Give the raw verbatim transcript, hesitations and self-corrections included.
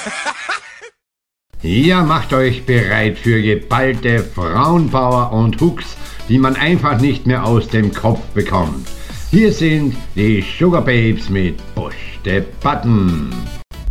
Ja, macht euch bereit für geballte Frauenpower und Hooks, die man einfach nicht mehr aus dem Kopf bekommt. Hier sind die Sugar Babes mit Push the Button.